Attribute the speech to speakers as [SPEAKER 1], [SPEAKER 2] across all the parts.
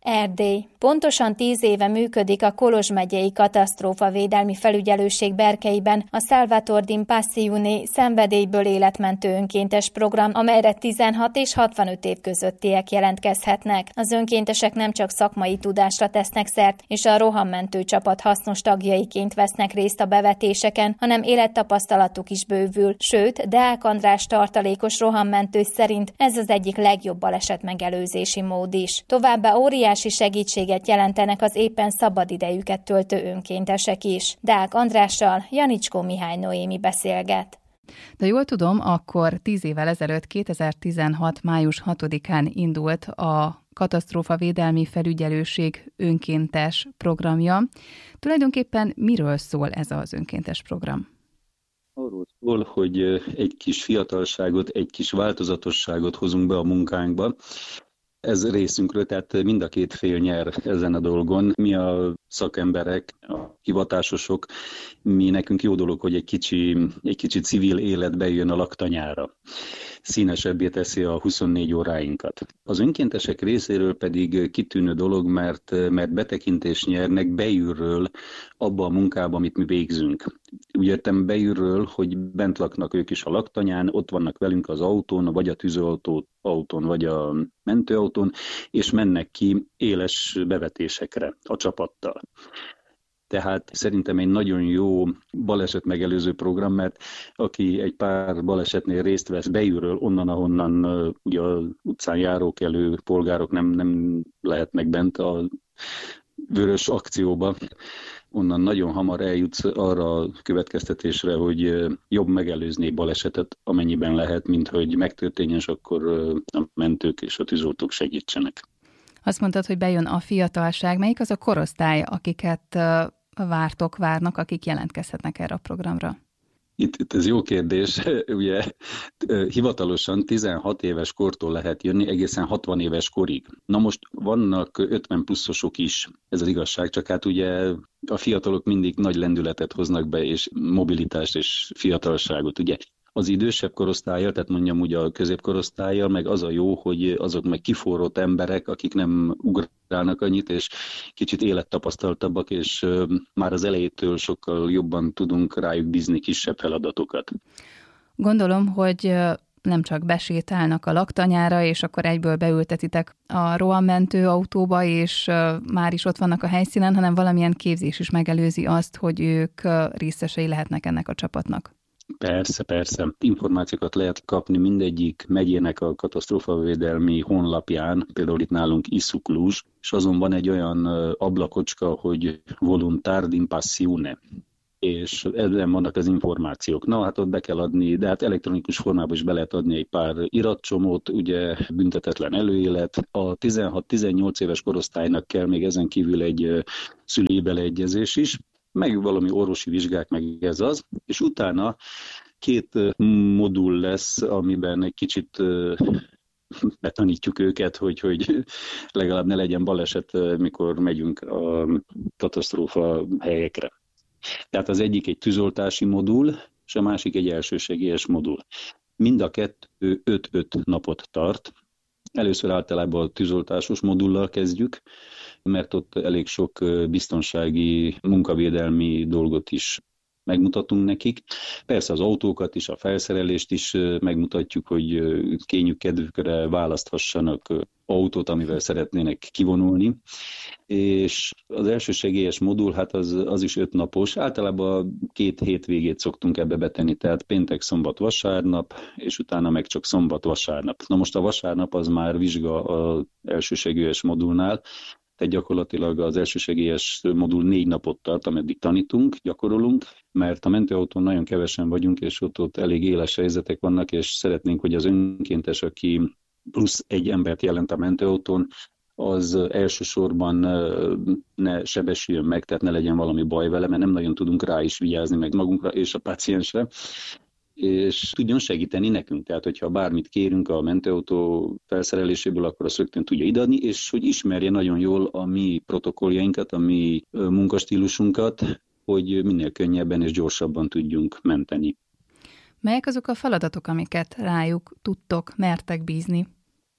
[SPEAKER 1] Erdély. Pontosan 10 éve működik a Kolozs megyei katasztrófavédelmi felügyelőség berkeiben a Salvator din Passione szenvedélyből életmentő önkéntes program, amelyre 16 és 65 év közöttiek jelentkezhetnek. Az önkéntesek nem csak szakmai tudásra tesznek szert, és a rohammentő csapat hasznos tagjaiként vesznek részt a bevetéseken, hanem élettapasztalatuk is bővül, sőt, Deák András tartalékos rohammentő szerint ez az egyik legjobb baleset megelőzési mód is. Továbbá óriási segítséget jelentenek az éppen szabadidejüket töltő önkéntesek is. Deák Andrással Janicskó Mihály Noémi beszélget.
[SPEAKER 2] De jól tudom, akkor 10 évvel ezelőtt, 2016. május 6-án indult a katasztrófavédelmi felügyelőség önkéntes programja. Tulajdonképpen miről szól ez az önkéntes program?
[SPEAKER 3] Arról szól, hogy egy kis fiatalságot, egy kis változatosságot hozunk be a munkánkba. Ez részünkről, tehát mind a két fél nyer ezen a dolgon. Mi a szakemberek, a hivatásosok, mi nekünk jó dolog, hogy egy kicsi civil élet bejön a laktanyára. Színesebbé teszi a 24 óráinkat. Az önkéntesek részéről pedig kitűnő dolog, mert betekintést nyernek belülről abba a munkába, amit mi végzünk. Úgy értem belülről, hogy bent laknak ők is a laktanyán, ott vannak velünk az autón, vagy a tűzoltó-autón, vagy a mentőautón, és mennek ki éles bevetésekre a csapattal. Tehát szerintem egy nagyon jó baleset megelőző program, mert aki egy pár balesetnél részt vesz belülről, onnan, ahonnan ugye az utcán járókelő polgárok nem lehetnek bent a vörös akcióba, onnan nagyon hamar eljutsz arra a következtetésre, hogy jobb megelőzni balesetet, amennyiben lehet, mint hogy megtörténjen, és akkor a mentők és a tűzoltók segítsenek.
[SPEAKER 2] Azt mondtad, hogy bejön a fiatalság. Melyik az a korosztály, akiket várnak, akik jelentkezhetnek erre a programra?
[SPEAKER 3] Itt ez jó kérdés. Ugye hivatalosan 16 éves kortól lehet jönni egészen 60 éves korig. Na most vannak 50 pluszosok is, ez az igazság, csak hát ugye a fiatalok mindig nagy lendületet hoznak be, és mobilitást és fiatalságot, ugye. Az idősebb korosztállyal, tehát mondjam úgy a középkorosztállyal, meg az a jó, hogy azok meg kiforrott emberek, akik nem ugrálnak annyit, és kicsit élettapasztaltabbak, és már az elejétől sokkal jobban tudunk rájuk bízni kisebb feladatokat.
[SPEAKER 2] Gondolom, hogy nem csak besétálnak a laktanyára, és akkor egyből beültetitek a rohammentő autóba, és már is ott vannak a helyszínen, hanem valamilyen képzés is megelőzi azt, hogy ők részesei lehetnek ennek a csapatnak.
[SPEAKER 3] Persze. Információkat lehet kapni mindegyik megyének a katasztrófavédelmi honlapján, például itt nálunk Iszukluzs, és azon van egy olyan ablakocska, hogy Voluntar din Passione, és ebben vannak az információk. Na, hát ott be kell adni, de hát elektronikus formában is be lehet adni egy pár iratcsomót, ugye büntetetlen előélet. A 16-18 éves korosztálynak kell még ezen kívül egy szülői beleegyezés is, meg valami orvosi vizsgák, meg ez az, és utána 2 modul lesz, amiben egy kicsit betanítjuk őket, hogy legalább ne legyen baleset, mikor megyünk a katasztrófa helyekre. Tehát az egyik egy tűzoltási modul, és a másik egy elsősegélyes modul. Mind a 2 5-5 napot tart. Először általában a tűzoltásos modullal kezdjük, mert ott elég sok biztonsági, munkavédelmi dolgot is megmutatunk nekik. Persze az autókat is, a felszerelést is megmutatjuk, hogy kényük kedvükre választhassanak autót, amivel szeretnének kivonulni. És az elsősegélyes modul, hát az is 5 napos. Általában 2 hétvégét szoktunk ebbe betenni, tehát péntek, szombat, vasárnap, és utána meg csak szombat, vasárnap. Na most a vasárnap az már vizsga az elsősegélyes modulnál, tehát gyakorlatilag az elsősegélyes modul 4 napot tart, ameddig tanítunk, gyakorolunk, mert a mentőautón nagyon kevesen vagyunk, és ott elég éles helyzetek vannak, és szeretnénk, hogy az önkéntes, aki plusz egy embert jelent a mentőautón, az elsősorban ne sebesüljön meg, tehát ne legyen valami baj vele, mert nem nagyon tudunk rá is vigyázni, meg magunkra és a páciensre, és tudjon segíteni nekünk. Tehát, hogyha bármit kérünk a mentőautó felszereléséből, akkor azt rögtön tudja ideadni, és hogy ismerje nagyon jól a mi protokolljainkat, a mi munkastílusunkat, hogy minél könnyebben és gyorsabban tudjunk menteni.
[SPEAKER 2] Melyek azok a feladatok, amiket rájuk tudtok, mertek bízni?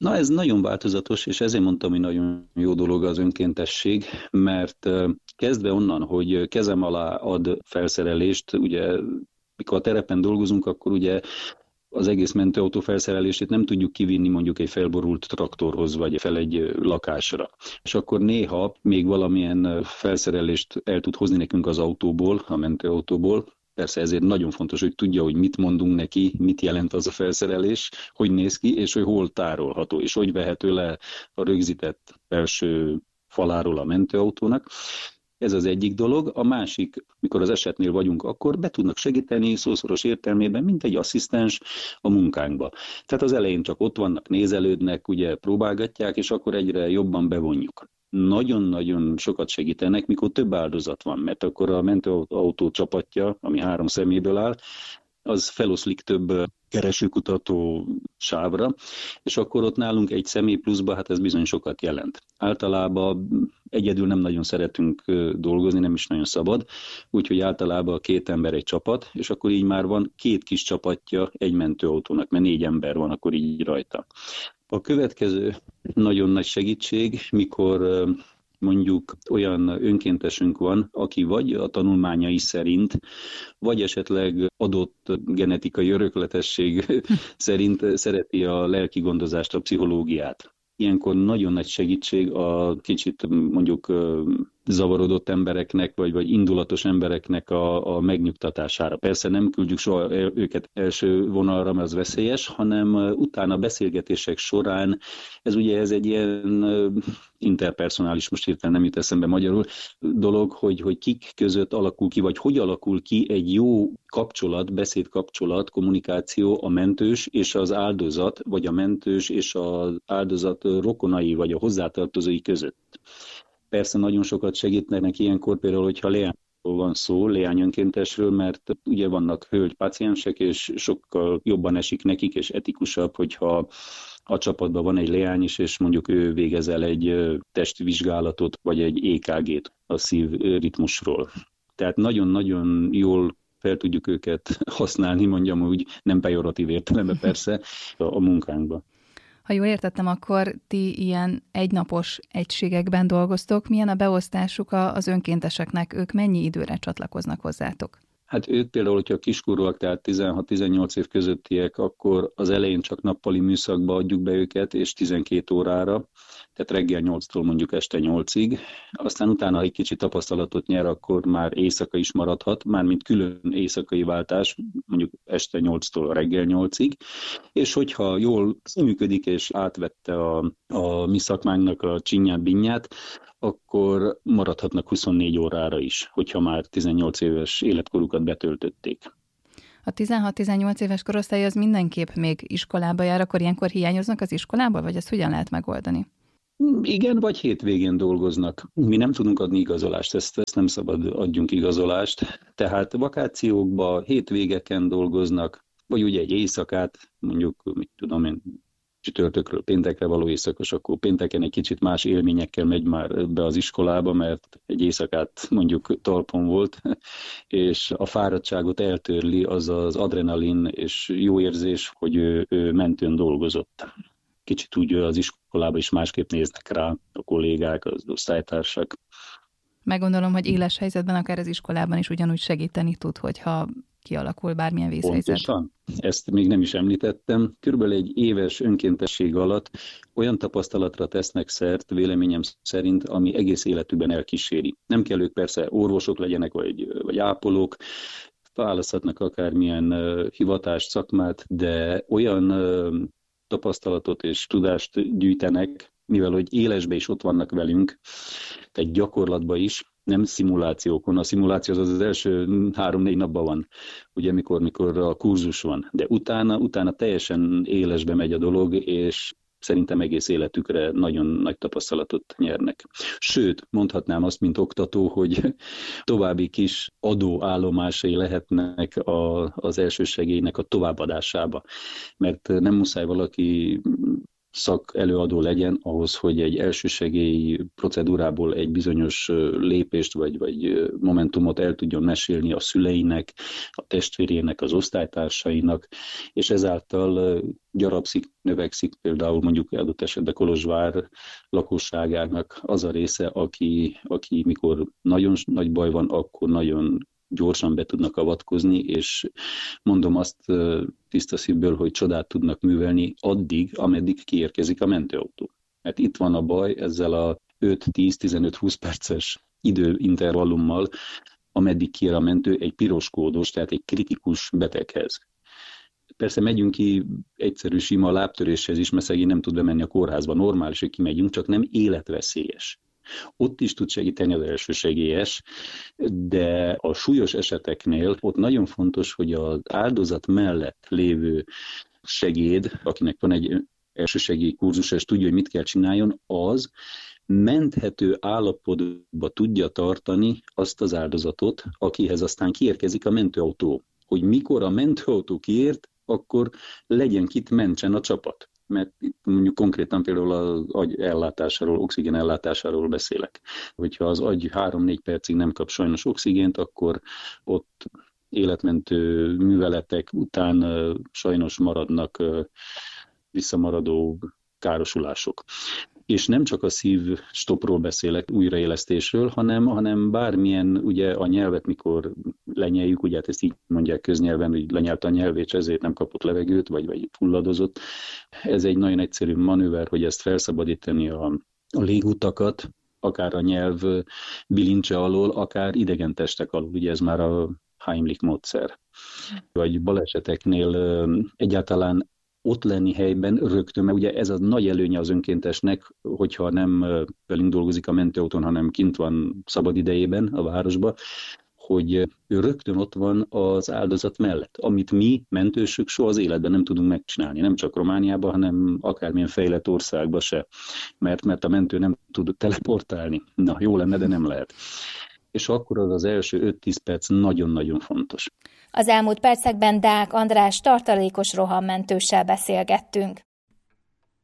[SPEAKER 3] Na, ez nagyon változatos, és ezért mondtam, hogy nagyon jó dolog az önkéntesség, mert kezdve onnan, hogy kezem alá ad felszerelést, ugye mikor a terepen dolgozunk, akkor ugye az egész mentőautó felszerelését nem tudjuk kivinni mondjuk egy felborult traktorhoz, vagy fel egy lakásra. És akkor néha még valamilyen felszerelést el tud hozni nekünk az autóból, a mentőautóból. Persze ezért nagyon fontos, hogy tudja, hogy mit mondunk neki, mit jelent az a felszerelés, hogy néz ki, és hogy hol tárolható, és hogy vehető le a rögzített belső faláról a mentőautónak. Ez az egyik dolog. A másik, mikor az esetnél vagyunk, akkor be tudnak segíteni szószoros értelmében, mint egy asszisztens a munkánkba. Tehát az elején csak ott vannak, nézelődnek, ugye próbálgatják, és akkor egyre jobban bevonjuk. Nagyon-nagyon sokat segítenek, mikor több áldozat van, mert akkor a mentőautó csapatja, ami 3 személyből áll, az feloszlik több keresőkutató sávra, és akkor ott nálunk egy személy pluszba, hát ez bizony sokat jelent. Általában egyedül nem nagyon szeretünk dolgozni, nem is nagyon szabad, úgyhogy általában 2 ember egy csapat, és akkor így már van 2 kis csapatja egy mentőautónak, mert 4 ember van akkor így rajta. A következő nagyon nagy segítség, mikor mondjuk olyan önkéntesünk van, aki vagy a tanulmányai szerint, vagy esetleg adott genetikai örökletesség szerint szereti a lelki gondozást, a pszichológiát. Ilyenkor nagyon nagy segítség a kicsit mondjuk zavarodott embereknek, vagy indulatos embereknek a megnyugtatására. Persze nem küldjük soha őket első vonalra, mert az veszélyes, hanem utána beszélgetések során, ez egy ilyen interpersonális, most hirtelen nem jut eszembe magyarul, dolog, hogy kik között alakul ki, vagy hogy alakul ki egy jó kapcsolat, beszédkapcsolat, kommunikáció a mentős és az áldozat, vagy a mentős és az áldozat rokonai, vagy a hozzátartozói között. Persze nagyon sokat segítnek ilyenkor, például, hogyha leányról van szó, leányönkéntesről, mert ugye vannak hölgy páciensek, és sokkal jobban esik nekik, és etikusabb, hogyha a csapatban van egy leány is, és mondjuk ő végez el egy testvizsgálatot, vagy egy EKG-t a szívritmusról. Tehát nagyon-nagyon jól fel tudjuk őket használni, mondjam úgy, nem pejoratív értelemben persze, a munkánkban.
[SPEAKER 2] Ha jól értettem, akkor ti ilyen egynapos egységekben dolgoztok. Milyen a beosztásuk az önkénteseknek? Ők mennyi időre csatlakoznak hozzátok?
[SPEAKER 3] Hát ők például, hogyha kiskorúak, tehát 16-18 év közöttiek, akkor az elején csak nappali műszakba adjuk be őket, és 12 órára, tehát reggel 8-tól mondjuk este 8-ig. Aztán utána, ha egy kicsit tapasztalatot nyer, akkor már éjszaka is maradhat, mármint külön éjszakai váltás, mondjuk este 8-tól reggel 8-ig. És hogyha jól működik, és átvette a mi szakmánknak a csinyát-binyát, akkor maradhatnak 24 órára is, hogyha már 18 éves életkorukat betöltötték.
[SPEAKER 2] A 16-18 éves korosztály az mindenképp még iskolába jár, akkor ilyenkor hiányoznak az iskolából, vagy ezt hogyan lehet megoldani?
[SPEAKER 3] Igen, vagy hétvégén dolgoznak. Mi nem tudunk adni igazolást, ezt nem szabad adjunk igazolást. Tehát vakációkban, hétvégeken dolgoznak, vagy ugye egy éjszakát, mondjuk, mit tudom én, csütörtökről péntekre való éjszakos, akkor pénteken egy kicsit más élményekkel megy már be az iskolába, mert egy éjszakát mondjuk talpon volt, és a fáradtságot eltörli az az adrenalin és jó érzés, hogy ő mentőn dolgozott. Kicsit úgy az iskolába is másképp néznek rá a kollégák, az osztálytársak.
[SPEAKER 2] Meggondolom, hogy éles helyzetben akár az iskolában is ugyanúgy segíteni tud, hogyha kialakul bármilyen vészhelyzet.
[SPEAKER 3] Pontosan. Ezt még nem is említettem. Körülbelül egy éves önkéntesség alatt olyan tapasztalatra tesznek szert, véleményem szerint, ami egész életükben elkíséri. Nem kell ők persze orvosok legyenek, vagy ápolók, választhatnak akármilyen hivatást, szakmát, de olyan tapasztalatot és tudást gyűjtenek, mivel hogy élesbe is ott vannak velünk, tehát gyakorlatban is, nem szimulációkon. A szimuláció az első 3-4 napban van, ugye mikor a kurzus van, de utána teljesen élesbe megy a dolog, és szerintem egész életükre nagyon nagy tapasztalatot nyernek. Sőt, mondhatnám azt, mint oktató, hogy további kis adóállomásai lehetnek az elsősegélynek a továbbadásába. Mert nem muszáj valaki szakelőadó legyen ahhoz, hogy egy elsősegély procedúrából egy bizonyos lépést vagy momentumot el tudjon mesélni a szüleinek, a testvérének, az osztálytársainak, és ezáltal gyarapszik, növekszik például mondjuk adott esetben Kolozsvár lakosságának az a része, aki mikor nagyon nagy baj van, akkor nagyon gyorsan be tudnak avatkozni, és mondom azt tiszta szívből, hogy csodát tudnak művelni addig, ameddig kiérkezik a mentőautó. Mert itt van a baj ezzel a 5-10-15-20 perces időintervallummal, ameddig kiér a mentő egy piros kódos, tehát egy kritikus beteghez. Persze megyünk ki egyszerű sima lábtöréshez is, mert szegény nem tud bemenni a kórházba. Normális, hogy kimegyünk, csak nem életveszélyes. Ott is tud segíteni az elsősegélyes, de a súlyos eseteknél ott nagyon fontos, hogy az áldozat mellett lévő segéd, akinek van egy elsősegély kurzus, és tudja, hogy mit kell csináljon, az menthető állapotba tudja tartani azt az áldozatot, akihez aztán kiérkezik a mentőautó. Hogy mikor a mentőautó kiért, akkor legyen kit mentsen a csapat. Mert itt mondjuk konkrétan például az agy ellátásáról, oxigén ellátásáról beszélek. Hogyha az agy 3-4 percig nem kap sajnos oxigént, akkor ott életmentő műveletek után sajnos maradnak visszamaradó károsulások. És nem csak a szívstopról beszélek, újraélesztésről, hanem bármilyen, ugye a nyelvet, mikor lenyeljük, ugye hát ezt így mondják köznyelven, hogy lenyelte a nyelvét, és ezért nem kapott levegőt, vagy fulladozott. Ez egy nagyon egyszerű manőver, hogy ezt felszabadítani a légutakat, akár a nyelv bilincse alól, akár idegen testek alól. Ugye ez már a Heimlich módszer. Vagy baleseteknél egyáltalán ott lenni helyben rögtön, mert ugye ez a nagy előnye az önkéntesnek, hogyha nem velünk dolgozik a mentőautón, hanem kint van szabad idejében a városba, hogy ő rögtön ott van az áldozat mellett, amit mi, mentősök, soha az életben nem tudunk megcsinálni, nem csak Romániában, hanem akármilyen fejlett országban se, mert a mentő nem tud teleportálni. Na, jó lenne, de nem lehet. És akkor az első 5-10 perc nagyon-nagyon fontos.
[SPEAKER 1] Az elmúlt percekben Deák András tartalékos rohammentőssel beszélgettünk.